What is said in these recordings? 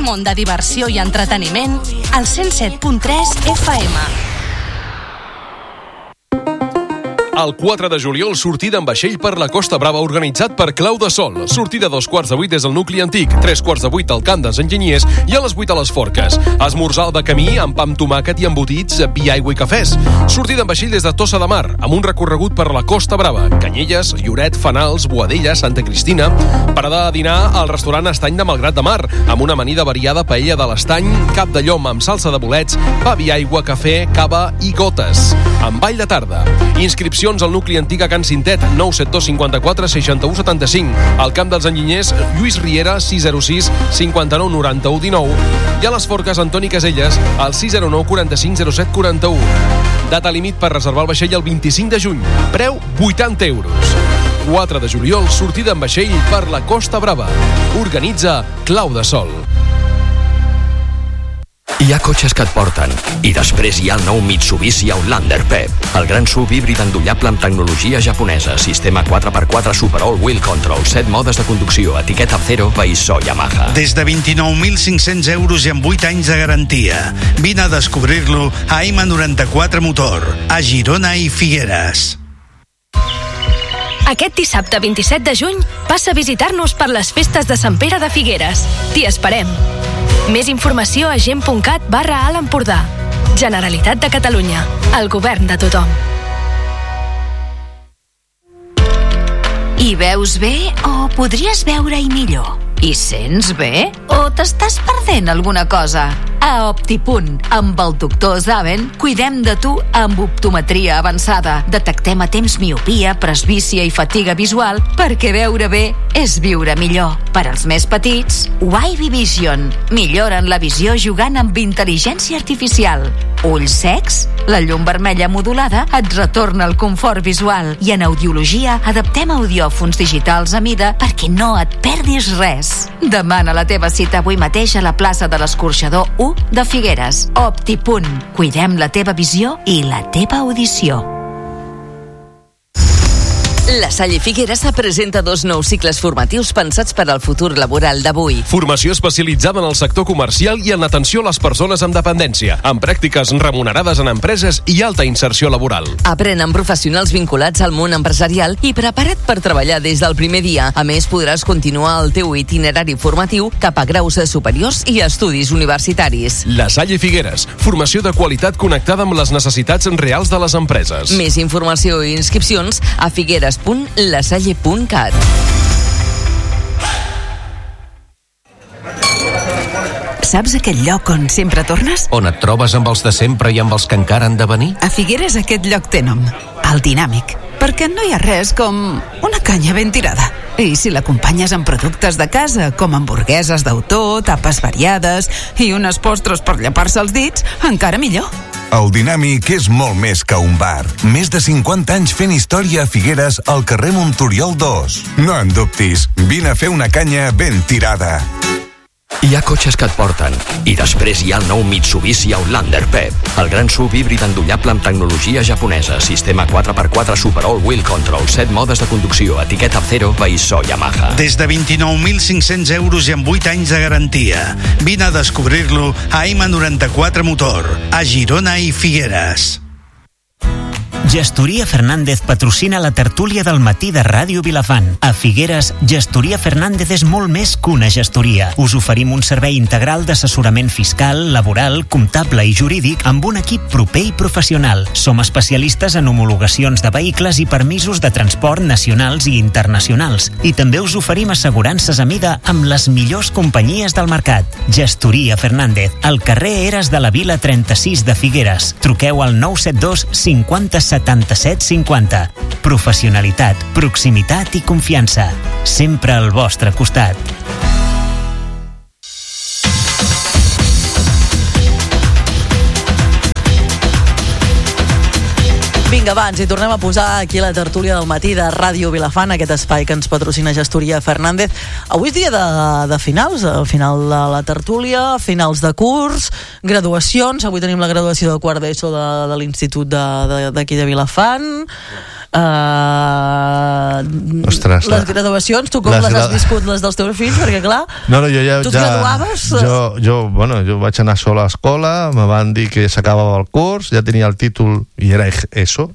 món de diversió i entreteniment al 107.3 FM. El 4 de juliol, sortida en vaixell per la Costa Brava, organitzat per Clau de Sol. Sortida a 7:45 des del nucli antic, 7:45 al camp dels enginyers i a les 8 a les Forques. Esmorzar de camí amb pa amb tomàquet i embotits, vi, aigua i cafès. Sortida en vaixell des de Tossa de Mar, amb un recorregut per la Costa Brava, Canyelles, Lloret, Fanals, Boadella, Santa Cristina. Parada a dinar al restaurant Estany de Malgrat de Mar, amb una amanida variada paella de l'Estany, cap de llom amb salsa de bolets, pa, vi, aigua, cafè, cava i gotes. Amb ball de tarda. Inscripcions al nucli antic a Can Cintet, 972 54 61 75. Al camp dels enginyers, Lluís Riera, 606 59 91 19. I a les Forques, Antoni Caselles, al 609 45 07 41. Data límit per reservar el vaixell el 25 de juny. Preu 80 euros. 4 de juliol, sortida en vaixell per la Costa Brava. Organitza Clau de Sol. Hi ha cotxes que et porten i després hi ha el nou Mitsubishi Outlander PHEV, el gran SUV híbrid endollable amb tecnologia japonesa, sistema 4x4 Super All-Wheel Control, 7 modes de conducció, etiqueta Zero, Veissó Yamaha. Des de 29.500 euros i amb 8 anys de garantia. Vine a descobrir-lo a M94 Motor, a Girona i Figueres. Aquest dissabte 27 de juny passa a visitar-nos per les festes de Sant Pere de Figueres. T'hi esperem. Més informació a gent.cat/Alt Empordà. Generalitat de Catalunya. El govern de tothom. Hi veus bé o podries veure-hi millor? Hi sents bé o t'estàs perdent alguna cosa? A Optipunt, amb el doctor Zaven, cuidem de tu amb optometria avançada. Detectem a temps miopia, presbícia i fatiga visual perquè veure bé és viure millor. Per als més petits, Wavy Vision. Milloren la visió jugant amb intel·ligència artificial. Ulls secs? La llum vermella modulada et retorna el confort visual. I en audiologia adaptem audiòfons digitals a mida perquè no et perdis res. Demana la teva cita avui mateix a la plaça de l'Escorxador 1 de Figueres. Optipunt. Cuidem la teva visió i la teva audició. La Salle Figueres presenta 2 nous cicles formatius pensats per al futur laboral d'avui. Formació especialitzada en el sector comercial i en atenció a les persones amb dependència, amb pràctiques remunerades en empreses i alta inserció laboral. Aprèn amb professionals vinculats al món empresarial i preparat per treballar des del primer dia. A més, podràs continuar el teu itinerari formatiu cap a graus superiors i estudis universitaris. La Salle Figueres, formació de qualitat connectada amb les necessitats reals de les empreses. Més informació i inscripcions a figueres.lasalle.cat. Saps aquell lloc on sempre tornes? On et trobes amb els de sempre i amb els que encara han de venir? A Figueres aquest lloc té nom, el Dinàmic, perquè no hi ha res com una canya ben tirada. I si l'acompanyes amb productes de casa, com hamburgueses d'autor, tapes variades i unes postres per llepar-se els dits, encara millor. El Dinàmic és molt més que un bar. Més de 50 anys fent història a Figueres al carrer Montoriol 2. No en dubtis, vine a fer una canya ben tirada. Hi ha cotxes que et porten i després hi ha el nou Mitsubishi Outlander PHEV, el gran SUV híbrid endollable amb tecnologia japonesa, sistema 4x4 Super All-Wheel Control, 7 modes de conducció, etiqueta Zero, Veissó Yamaha. Des de 29.500 euros i amb 8 anys de garantia. Vine a descobrir-lo a M94 Motor, a Girona i Figueres. Gestoria Fernández patrocina la tertúlia del matí de Ràdio Vilafant. A Figueres, Gestoria Fernández és molt més que una gestoria. Us oferim un servei integral d'assessorament fiscal, laboral, comptable i jurídic amb un equip proper i professional. Som especialistes en homologacions de vehicles i permisos de transport nacionals i internacionals. I també us oferim assegurances a mida amb les millors companyies del mercat. Gestoria Fernández, al carrer Eres de la Vila 36 de Figueres. Truqueu al 972 50 77 50. Professionalitat, proximitat i confiança. Sempre al vostre costat. Vinga, va, ens hi tornem a posar aquí a la tertúlia del matí de Ràdio Vilafant, aquest espai que ens patrocina Gestoria Fernández. Avui és dia de finals, al final de la tertúlia, finals de curs, graduacions. Avui tenim la graduació del quart d'ESO de l'Institut d'aquí de Vilafant. Ostres, les graduacions, tu com les has viscut, les dels teus fills? Perquè clar, no, jo ja, tu et graduaves... Jo vaig anar sol a l'escola, me van dir que s'acabava el curs, ja tenia el títol i era ESO.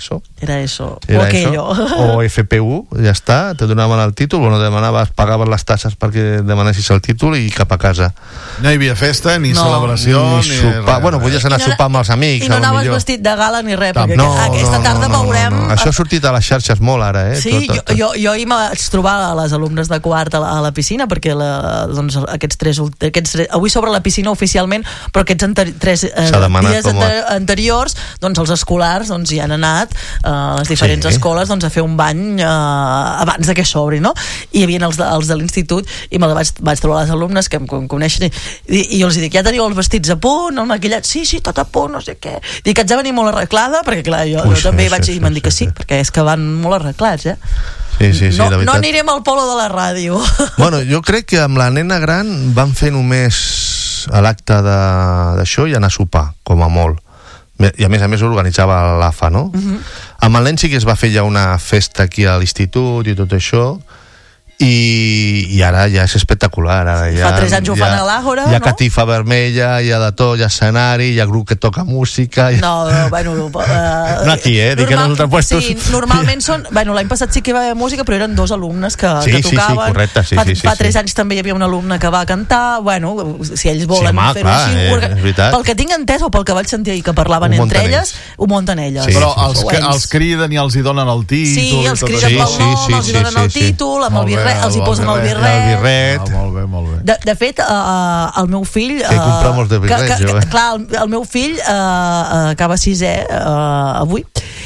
O aquello. O FPU, ja està, te donaven el títol, pagaves les tasses perquè demanessis el títol i cap a casa. No hi havia festa, ni celebració, ni sopar. Bueno, podies anar a sopar amb els amics. I no anaves vestit de gala ni res, perquè aquesta tarda veurem... Això ha sortit a les xarxes molt ara, Sí, jo ahir me vaig trobar a les alumnes de quart a la piscina, perquè aquests tres... Avui s'obre la piscina oficialment, però aquests tres dies anteriors, doncs els escolars hi han anat a les diferents escoles a fer un bany abans que s'obri, no? I hi havia els de l'institut i me vaig trobar les alumnes que em coneixen i jo els dic, ja teniu els vestits a punt, el maquillat, sí, tot a punt, no sé què. Dic, haig de venir molt arreglada, perquè clar, jo també vaig dir, m'han dit que sí, perquè és que van molt arreglats, Sí, la veritat. No anirem al polo de la ràdio. Bueno, jo crec que amb la nena gran van fer només a l'acte d'això i anar a sopar, com a molt. I a més organitzava l'AFA, no? Amb el nen sí que es va fer ja una festa aquí a l'institut i tot això, i ara ja és espectacular. Fa 3 anys ho fan a l'Àgora, no? Hi ha catifa vermella, hi ha de tot, hi ha escenari, hi ha grup que toca música... No aquí, dic que en els altres puestos... Sí, normalment són... L'any passat sí que hi va haver música, però eren 2 alumnes que tocaven. Sí, correcte, fa 3 anys també hi havia un alumne que va cantar. Si ells volen fer-ho així... Pel que tinc entès o pel que vaig sentir que parlaven entre elles, ho munten elles. Però els criden i els hi donen el títol. Sí, els criden pel nom, els hi donen el títol, amb el birret, els hi posen el birret. Molt bé. De fet, el meu fill... Que compramos de birret, jo. Clar, el meu fill acaba 6è avui,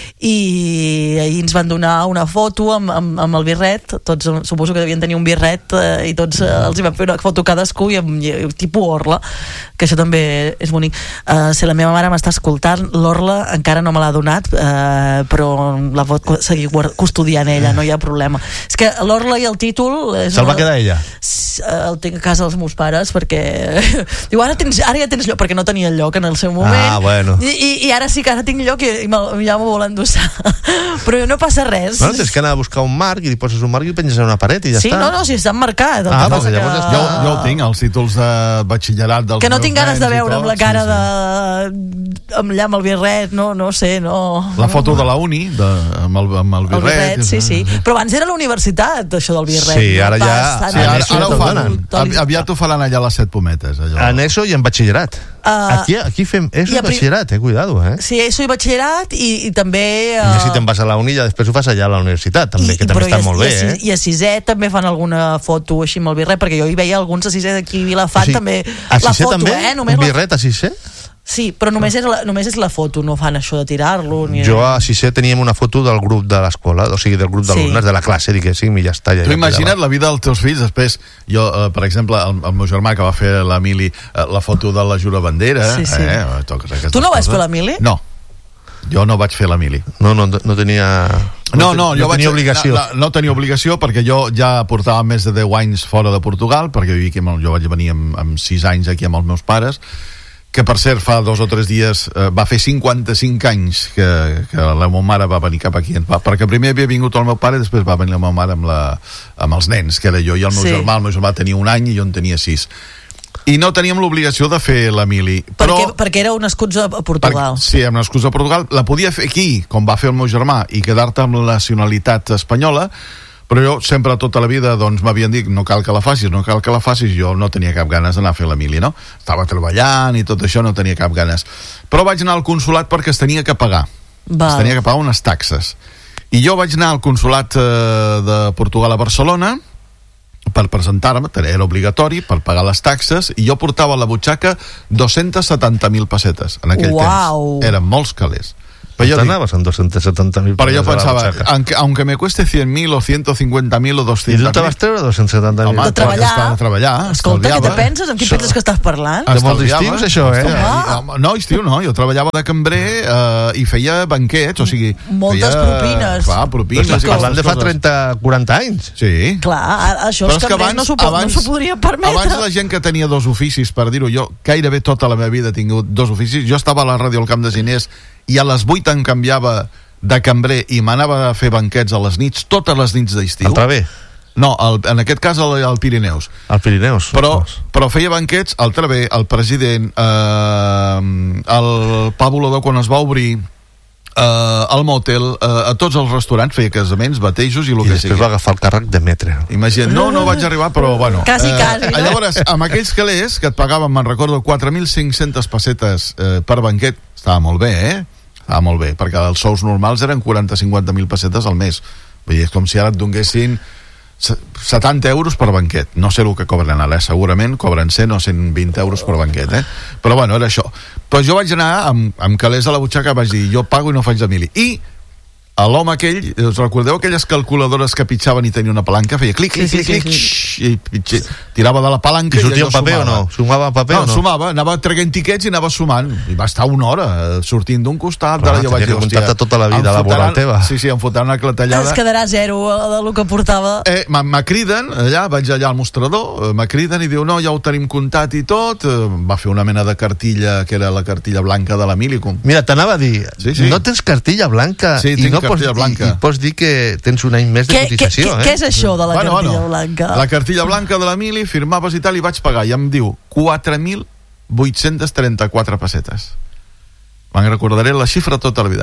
i ahir ens van donar una foto amb el birret, tots suposo que devien tenir un birret, i tots els hi van fer una foto cadascú i tipus Orla, que això també és bonic. Si la meva mare m'està escoltant, l'Orla encara no me l'ha donat, però la pot seguir custodiant ella, no hi ha problema. És que l'Orla i el títol... Se'l va quedar ella? El tinc a casa dels meus pares, perquè diu, ara ja tens lloc, perquè no tenia lloc en el seu moment. Bueno. I ara sí que ara tinc lloc i ja m'ho volen endur. Però no passa res. Bueno, tens que anar a buscar un marc i li poses un marc i penges a una paret i ja està. No, si està marcat. Jo el tinc, els títols de batxillerat dels que no tinc ganes de veure amb la cara allà amb el birret, no sé, no... La foto de la uni amb el birret. Sí. Però abans era a la universitat, això del birret. Sí, ara ja... Ara ho fan. Aviat ho faran allà a les 7 pometes. En ESO i en batxillerat. Aquí fem ESO i batxillerat, cuidado, Sí, ESO i batxillerat i també... I si te'n vas a la uni ja després ho fas allà a la universitat també, que també està molt bé. I a 6è també fan alguna foto així amb el birret, perquè jo hi veia alguns a 6è d'aquí a Vilafant també. A 6è també? Un birret a 6è? Sí, però només és la foto, no fan això de tirar-lo. Jo a 6è teníem una foto del grup de l'escola, o sigui, del grup d'alumnes de la classe, diguéssim, i ja està. Tu imagina't la vida dels teus fills després. Jo, per exemple, el meu germà que va fer l'Emili la foto de la Jurabandera. Tu no vas fer l'Emili? No. Jo no vaig fer l'Emili. No tenia... No tenia obligació. No tenia obligació perquè jo ja portava més de 10 anys fora de Portugal, perquè jo vaig venir amb 6 anys aquí amb els meus pares, que per cert fa 2 o 3 dies va fer 55 anys que la meva mare va venir cap aquí, perquè primer havia vingut el meu pare i després va venir la meva mare amb els nens, que era jo i el meu germà. El meu germà tenia 1 any i jo en tenia 6. I no teníem l'obligació de fer l'Emili. Perquè éreu nascuts a Portugal. Sí, érem nascuts a Portugal. La podia fer aquí, com va fer el meu germà, i quedar-te amb la nacionalitat espanyola, però jo sempre tota la vida m'havien dit no cal que la facis, jo no tenia cap ganes d'anar a fer l'Emili, no? Estava treballant i tot això, no tenia cap ganes. Però vaig anar al consulat perquè es tenia que pagar. Es tenia que pagar unes taxes. I jo vaig anar al consulat de Portugal a Barcelona per presentar-me, era obligatori per pagar les taxes, i jo portava a la butxaca 270.000 pessetes en aquell temps. Eren molts calés. T'anaves amb 270.000 però jo pensava, aunque me cueste 100.000 o 150.000 o 200.000... I tu te vas treure 270.000? Home, de treballar. Escolta, què te penses? Amb qui penses que estàs parlant? De molts estius, això, No, estiu no, jo treballava de cambrer i feia banquets, o sigui... Moltes propines. Clar, propines. Parlant de fa 30-40 anys. Sí. Clar, això els cambrers no s'ho podria permetre. Abans la gent que tenia 2 oficis, per dir-ho, jo gairebé tota la meva vida he tingut 2 oficis. Jo estava a la ràdio al Camp de Ginés i a les 8 em canviava de cambrer i m'anava a fer banquets a les nits, totes les nits d'estiu. Al Travé? No, en aquest cas al Pirineus. Al Pirineus. Però feia banquets al Travé, al President, al Pa Volador quan es va obrir, al motel, a tots els restaurants, feia casaments, batejos i el que sigui. I després va agafar el càrrec de metre. Imagina't, no vaig arribar, però bueno. Quasi, no? Llavors, amb aquells calés que et pagaven, me'n recordo, 4.500 pessetes per banquet, estava molt bé, Estava molt bé, perquè els sous normals eren 40-50.000 pessetes al mes. Vull dir, és com si ara et donessin 70 euros per banquet. No sé el que cobren ara, segurament cobren 100 o 120 euros per banquet, Però bueno, era això. Però jo vaig anar amb calés a la butxaca, vaig dir, jo pago i no faig de mili. I l'home aquell, us recordeu aquelles calculadores que pitjaven i tenia una palanca? Feia clic, i tirava de la palanca i sortia en paper o no? Sumava en paper o no? Sumava, anava traient tiquets i anava sumant. I va estar una hora sortint d'un costat. Jo vaig dir, hòstia, tota la vida laboral teva. Sí, em fotran una clatellada. Es quedarà zero de lo que portava. Me criden, vaig allà al mostrador, me criden i diu, no, ja ho tenim comptat i tot. Va fer una mena de cartilla, que era la cartilla blanca de la Milicum. Mira, t'anava a dir, no tens cartilla blanca i no pots dir que tens un any més de cotització. Què és això de la cartilla blanca? La cartilla blanca de la Mili, firmaves i tal, i vaig pagar, i em diu 4.834 pessetes. Me'n recordaré la xifra tota la vida,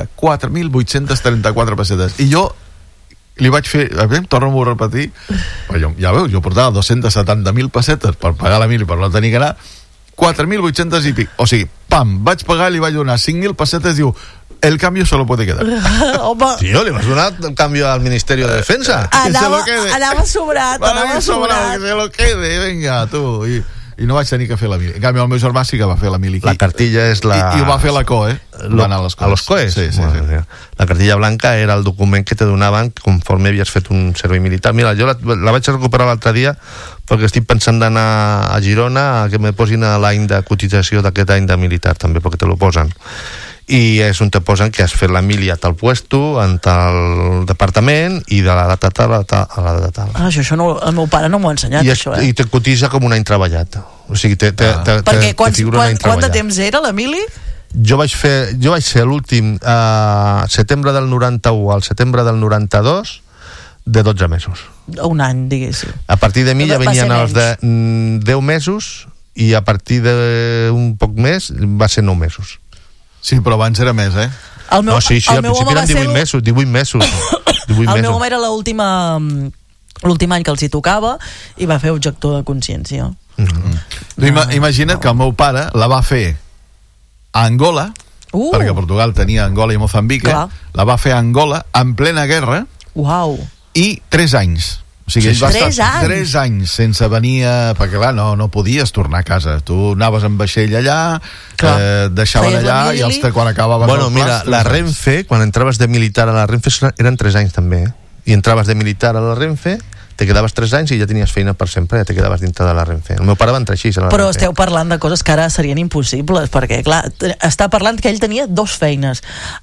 4.834 pessetes. I jo li vaig fer, torno a repetir, ja veus, jo portava 270.000 pessetes per pagar la Mili, per no tenir que anar, 4.800 i pic. O sigui, pam, vaig pagar, li vaig donar 5.000 pessetes, diu, el cambio solo puede quedar. Tío, le vas a donar un cambio al Ministerio de Defensa. Anava sobrat. Que se lo quede, venga, tu. I no vaig tenir que fer la mili. En canvi, el meu germà sí que va fer la mili. La cartilla és la... I ho va fer la COE. A los COEs? Sí. La cartilla blanca era el document que te donaven conforme havies fet un servei militar. Mira, jo la vaig recuperar l'altre dia perquè estic pensant d'anar a Girona a que me posin l'any de cotització d'aquest any de militar també, perquè te lo posen. I és on te posen que has fet la mili a tal puesto, en tal departament, i de la data tal a la data tal. Això no, el meu pare no m'ho ha ensenyat, això. I te cotitza com un any treballat. O sigui, perquè quant de temps era la mili? Jo vaig ser l'últim setembre del 91 al setembre del 92 de 12 mesos. Un any, diguéssim. A partir de mi ja venien els de 10 mesos i a partir d'un poc més va ser 9 mesos. Sí, però abans era més, al principi eren 18 mesos. El meu home era l'últim any que els hi tocava i va fer objector de consciència. Imagina't que el meu pare la va fer a Angola, perquè Portugal tenia Angola i Moçambic, la va fer a Angola en plena guerra. I 3 anys. O sigui, ell va estar 3 anys sense venir perquè clar, no podies tornar a casa. Tu anaves en vaixell allà, deixaven allà i quan acabaven mira, la Renfe, quan entraves de militar a la Renfe eren 3 anys també, i entraves de militar a la Renfe, te quedaves 3 anys i ja tenies feina per sempre, ja te quedaves dintre de la Renfe. El meu pare va entrar així a la Però Renfe. Esteu parlant de coses que ara serien impossibles, perquè clar, està parlant que ell tenia 2 feines.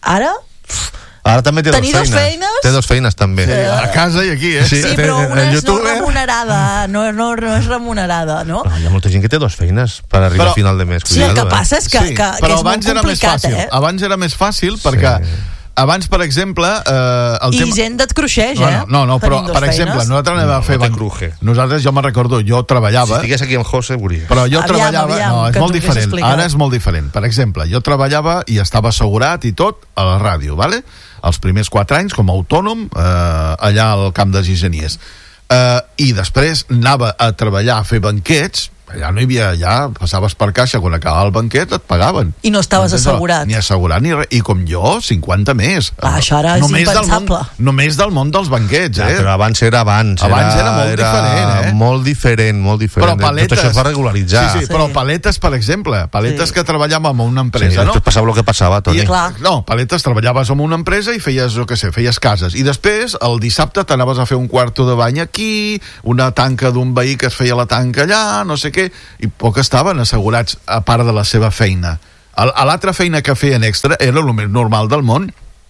Ara també té 2 feines. Té 2 feines també. Sí, a casa i aquí, Sí, però una és no remunerada, no és remunerada, no? Hi ha molta gent que té 2 feines per arribar a final de mes. Sí, el que passa és que és molt complicat, Abans era més fàcil, perquè abans, per exemple... I gent et cruixeix, No, però, per exemple, nosaltres anem a fer... Nosaltres, jo me'n recordo, jo treballava... Si estigués aquí amb José, veuria. Però jo treballava... No, és molt diferent. Ara és molt diferent. Per exemple, jo treballava i estava assegurat i tot a la ràdio, ¿vale? Els primers 4 anys com a autònom allà al camp de Gigeniers. I després anava a treballar, a fer banquets. Allà no hi havia, ja passaves per caixa, quan acabava el banquet et pagaven. I no estaves assegurat. Ni assegurat ni res. I com jo, 50 més. Això ara és impensable. Només del món dels banquets, Però abans era abans. Abans era molt diferent, Molt diferent, molt diferent. Però paletes... Tot això es va regularitzar. Sí, però paletes, per exemple. Paletes que treballàvem amb una empresa, no? Després passava el que passava, Toni. No, paletes, treballaves amb una empresa i feies, feies cases. I després, el dissabte, t'anaves a fer un quarto de bany aquí, una tanca d'un veí que es feia la tanca allà, no sé què, i poc estaven assegurats a part de la seva feina. A l'altra feina que feien extra era el més normal del món.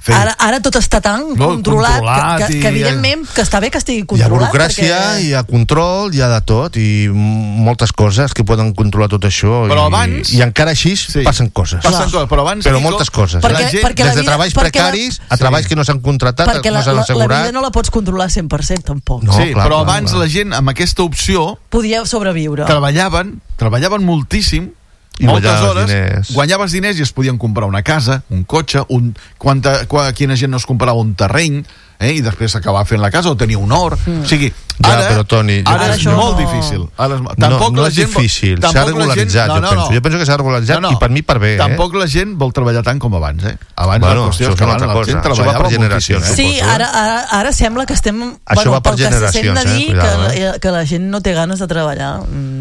Ara tot està tan controlat que evidentment que està bé que estigui controlat. Hi ha burocràcia, hi ha control, hi ha de tot, i moltes coses que poden controlar tot això. Però abans... I encara així passen coses. Però moltes coses. Des de treballs precaris a treballs que no s'han contratat, perquè no s'han assegurat. La vida no la pots controlar 100%, tampoc. No, sí, clar, però abans la gent, amb aquesta opció... Podia sobreviure. Treballaven moltíssim, I moltes hores, guanyaves diners i es podien comprar una casa, un cotxe, quina gent no es comprava un terreny, i després s'acabava fent la casa o tenia un hort. O sigui, ara, però, Toni, ara és molt difícil. No és difícil, s'ha regularitzat, jo penso. Jo penso que s'ha regularitzat i per mi per bé. Tampoc la gent vol treballar tant com abans, Abans la qüestió és que abans la gent treballava moltíssim. Sí, ara sembla que estem... Això va per generacions, que la gent no té ganes de treballar.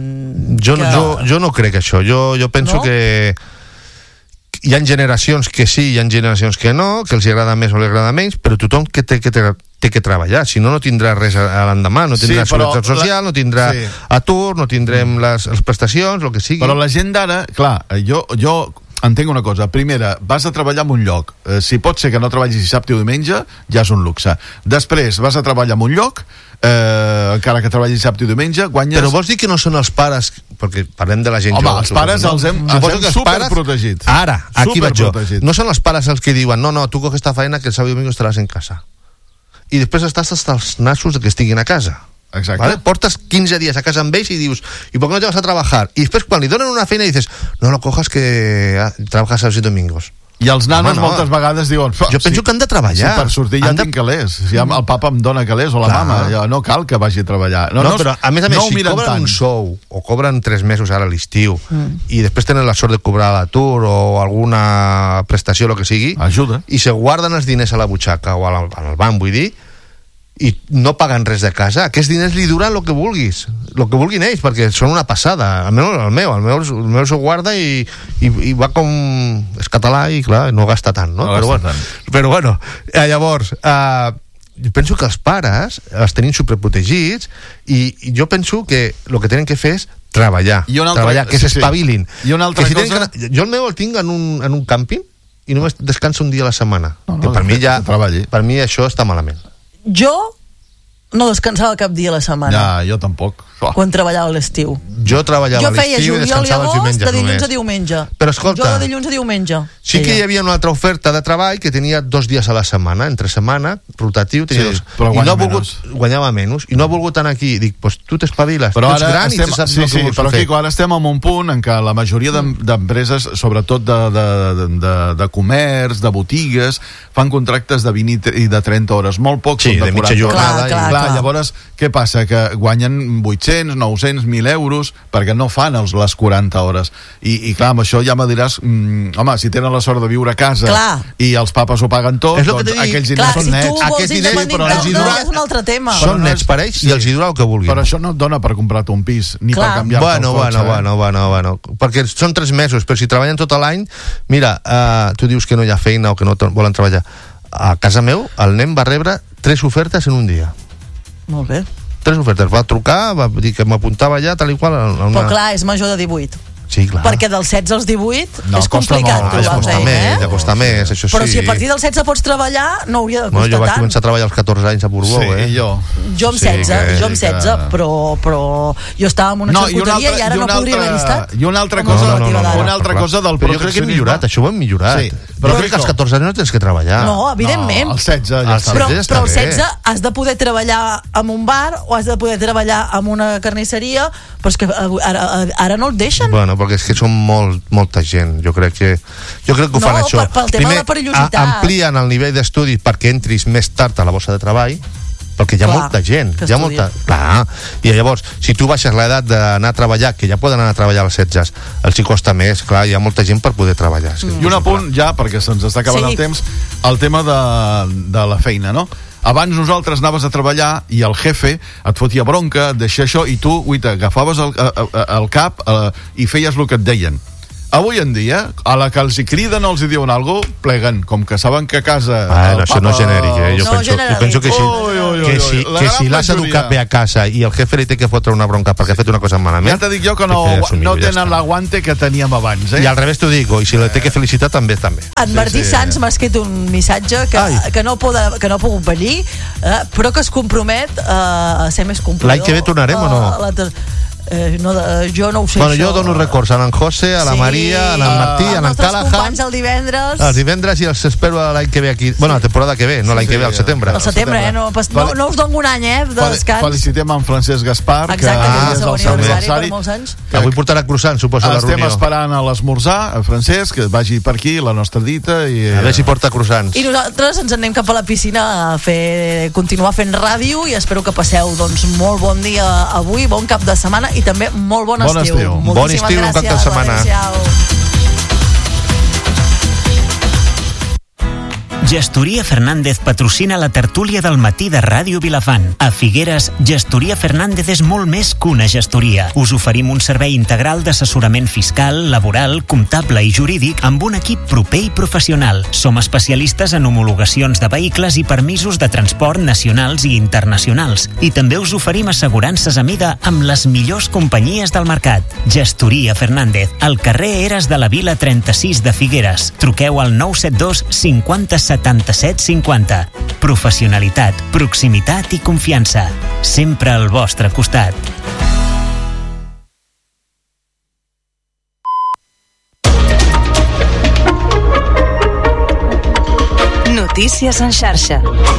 Jo no crec això. Jo penso que hi ha generacions que sí, hi ha generacions que no, que els agrada més o els agrada menys, però tothom que té que treballar, si no, no tindrà res a l'endemà, no tindrà seguretat social, no tindrà atur, no tindrem les prestacions, el que sigui. Però la gent d'ara, clar, jo entenc una cosa. Primera, vas a treballar en un lloc. Si pot ser que no treballis dissabte o diumenge, ja és un luxe. Després, vas a treballar en un lloc, encara que treballis dissabte i diumenge, guanyes... Però vols dir que no són els pares, perquè parlem de la gent jove. Home, els pares els hem superprotegits. Ara, aquí vaig jo. No són els pares els que diuen no, tu coges esta feina que el sábado y domingo estaràs en casa. I després estàs hasta els nassos que estiguin a casa. Exacte. ¿Vale? Portes 15 días a casa amb ells i dius, ¿y por qué no te vas a trabajar? I després quan li donen una feina dices, no lo cojas que trabajas sábados y domingos. I els nanos moltes vegades diuen... Jo penso que han de treballar. Si per sortir ja tinc calés. Si el papa em dona calés o la mama, ja no cal que vagi a treballar. No, però a més, si cobren un sou o cobren 3 mesos ara a l'estiu i després tenen la sort de cobrar l'atur o alguna prestació, el que sigui, ajuda. I se guarden els diners a la butxaca o al banc, vull dir, i no paguen res de casa, aquests diners li duran el que vulguin ells, perquè són una passada. Almenys el meu s'ho guarda i va com... és català i clar, no gasta tant, no? Però bueno, llavors jo penso que els pares els tenim superprotegits i jo penso que el que tenen que fer és treballar, que s'espavilin. I una altra cosa... Jo el meu el tinc en un càmping i només descansa un dia a la setmana, que per mi això està malament. Jo no descansava cap dia a la setmana. Jo tampoc. Quan treballava a l'estiu. Jo treballava a l'estiu i descansava els diumenges de dilluns a diumenge. Però escolta, jo de dilluns a diumenge. Sí que hi havia una altra oferta de treball que tenia 2 dies a la setmana, entre setmana, rotatiu, tenia guanyava menys. I no ha volgut anar aquí. Dic, pues tu t'espaviles, tu ets gran i saps el que vols fer. Però ara estem en un punt en què la majoria d'empreses, sobretot de comerç, de botigues, fan contractes de 20 i de 30 hores, molt pocs són de 40 mitja jornada. Clar, llavors, què passa? Que guanyen 800, 900, 1.000 euros perquè no fan les 40 hores. I clar, amb això ja me diràs, home, si tenen la sort de viure a casa i els papes ho paguen tot, doncs aquells diners són nets. Aquests diners, però és un altre tema. Són nets per ells i els hi dura el que vulguin. Però això no et dona per comprar-te un pis, ni per canviar-te el cotxe. Bueno. Perquè són 3 mesos, però si treballen tot l'any, mira, tu dius que no hi ha feina o que no volen treballar. A casa meu, el nen va rebre 3 ofertes en un dia. Molt bé. 3 ofertes, va trucar, va dir que m'apuntava allà tal i qual. Però clar, és major de 18. Sí, clar. Perquè dels 16 als 18 és complicat trobar feina, ja costa més, això sí. Però si a partir dels 16 pots treballar, no hauria de costar tant. Jo vaig començar a treballar als 14 anys a Borbó, Jo amb 16, però jo estava en una xarcuteria i ara no podria haver estat. I una altra cosa del proteccionisme. Jo crec que hem millorat, això ho hem millorat. Però crec que als 14 anys no tens que treballar. No, evidentment. Als 16 ja està. Però als 16 has de poder treballar en un bar o has de poder treballar en una carnisseria, però és que ara no et deixen. Bueno, perquè és que són molta gent. Jo crec que ho fan això. Pel tema de la perillositat. Amplien el nivell d'estudi perquè entris més tard a la borsa de treball, perquè hi ha molta gent. Clar. I llavors, si tu baixes l'edat d'anar a treballar, que ja poden anar a treballar als 16, els hi costa més. Clar, hi ha molta gent per poder treballar. I un apunt ja, perquè se'ns està acabant el temps, el tema de la feina, no? Abans nosaltres anaves a treballar i el jefe et fotia bronca, et deixia això, i tu, agafaves el cap i feies el que et deien. avui en dia, a la que els hi criden o els hi diuen alguna cosa, pleguen, com que saben que a casa... això no és genèric, jo penso que si l'has educat bé a casa i el jefe li té que fotre una bronca perquè ha fet una cosa malament... Ja t'he dit jo que no tenen l'aguante que teníem abans, I al revés t'ho dic, i si la té que felicitar també. En Martí Sans m'ha escrit un missatge que no ha pogut venir, però que es compromet a ser més complidor. L'any que ve tornarem o no? Jo no ho sé. Jo dono records a l'en José, a la Maria, a l'en Martí, a l'en Callahan. Els companys el divendres. Els divendres i els espero l'any que ve aquí. Bueno, la temporada que ve, no l'any que ve, al setembre. Al setembre, no us dono un any, de descans. Felicitem en Francesc Gaspar, que és el seu aniversari per molts anys. Avui portarà croissant, suposo, la reunió. Estem esperant a l'esmorzar, Francesc, que vagi per aquí, la nostra dita. A veure si porta croissants. I nosaltres ens anem cap a la piscina a continuar fent ràdio i espero que passeu molt bon dia avui, bon cap de setmana i també molt bon estiu. Bon estiu, un cap de setmana. Gestoria Fernández patrocina la tertúlia del matí de Ràdio Vilafant. A Figueres, Gestoria Fernández és molt més que una gestoria. Us oferim un servei integral d'assessorament fiscal, laboral, comptable i jurídic amb un equip proper i professional. Som especialistes en homologacions de vehicles i permisos de transport nacionals i internacionals. I també us oferim assegurances a mida amb les millors companyies del mercat. Gestoria Fernández, al carrer Eres de la Vila 36 de Figueres. Truqueu al 972 50 77 50. Professionalitat, proximitat i confiança. Sempre al vostre costat. Notícies en xarxa.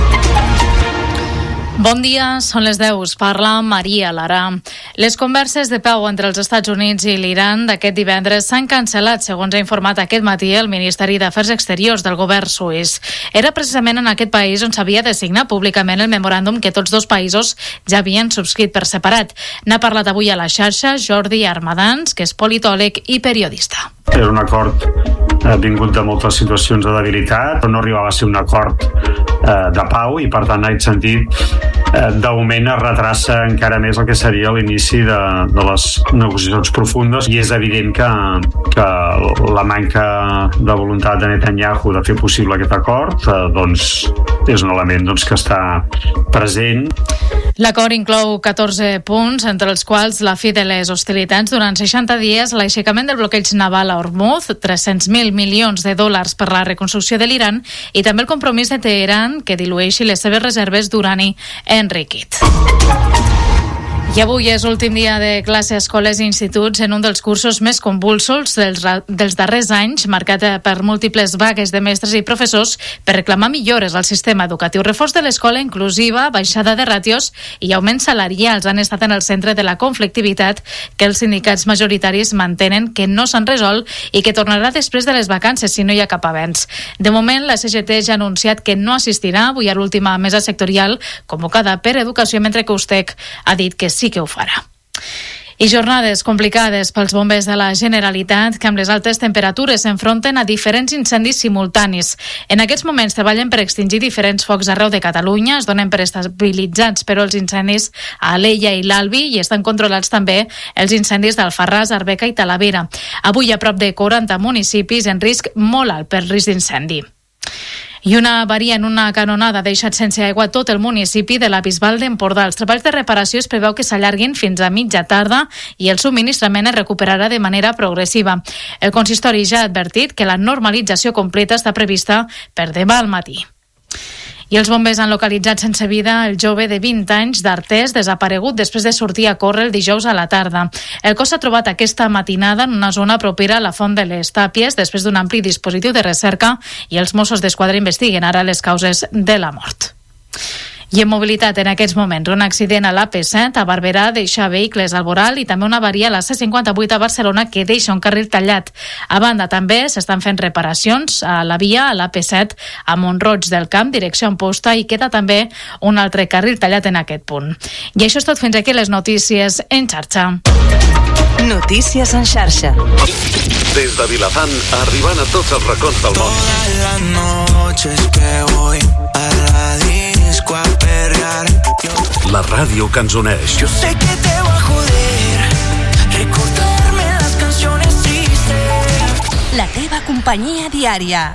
Bon dia, són les 10, us parla Maria Lara. Les converses de pau entre els Estats Units i l'Iran d'aquest divendres s'han cancel·lat, segons ha informat aquest matí el Ministeri d'Afers Exteriors del govern suís. Era precisament en aquest país on s'havia de signar públicament el memoràndum que tots dos països ja havien subscrit per separat. N'ha parlat avui a la xarxa Jordi Armadans, que és politòleg i periodista. Era un acord vingut de moltes situacions de debilitat, però no arribava a ser un acord de pau i per tant en aquest sentit d'augment es retrassa encara més el que seria l'inici de les negociacions profundes i és evident que la manca de voluntat de Netanyahu de fer possible aquest acord doncs és un element que està present. L'acord inclou 14 punts, entre els quals la fi de les hostilitats durant 60 dies, l'aixecament del bloqueig naval a Hormuz, 300.000 milions de dòlars per la reconstrucció de l'Iran i també el compromís de Teheran que dilueixi les seves reserves d'urani enriquit. I avui és l'últim dia de classe a escoles i instituts en un dels cursos més convulsos dels darrers anys, marcat per múltiples vagues de mestres i professors per reclamar millores al sistema educatiu. Reforç de l'escola inclusiva, baixada de ràtios i augments salarials han estat en el centre de la conflictivitat que els sindicats majoritaris mantenen que no s'han resolt i que tornarà després de les vacances si no hi ha cap avenç. De moment, la CGT ja ha anunciat que no assistirà avui a l'última mesa sectorial convocada per Educació, mentre que USTEC ha dit que sí que ho farà. I jornades complicades pels bombers de la Generalitat que amb les altes temperatures s'enfronten a diferents incendis simultanis. En aquests moments treballen per extingir diferents focs arreu de Catalunya, es donen per estabilitzats però els incendis a Alella i l'Albi i estan controlats també els incendis d'Alfarràs, Arbeca i Talavera. Avui a prop de 40 municipis en risc molt alt per risc d'incendi. I una avaria en una canonada ha deixat sense aigua tot el municipi de la Bisbal d'Empordà. Els treballs de reparació es preveu que s'allarguin fins a mitja tarda i el subministrament es recuperarà de manera progressiva. El consistori ja ha advertit que la normalització completa està prevista per demà al matí. I els bombers han localitzat sense vida el jove de 20 anys d'Artés desaparegut després de sortir a córrer el dijous a la tarda. El cos s'ha trobat aquesta matinada en una zona propera a la Font de les Tàpies després d'un ampli dispositiu de recerca i els Mossos d'Esquadra investiguen ara les causes de la mort. I en mobilitat, en aquests moments, un accident a l'AP7 a Barberà deixa vehicles al voral i també una avaria a la C58 a Barcelona que deixa un carril tallat. A banda, també s'estan fent reparacions a la via a l'AP7 a Mont-roig del Camp, direcció Amposta, i queda també un altre carril tallat en aquest punt. I això és tot, fins aquí les notícies en xarxa. Notícies en xarxa. Des de Vilafant, arribant a tots els racons del món. Todas las noches que voy a la disco a perrear. La ràdio que ens uneix. Yo sé que te va a joder recordarme las canciones tristes. companyia diària.